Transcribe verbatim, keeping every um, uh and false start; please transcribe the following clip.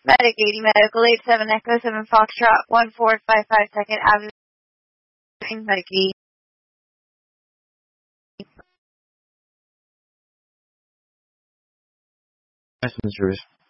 Medic eighty Medical eight seven Echo seven Foxtrot one four five five Second Avenue. Medic eighty. Nice service.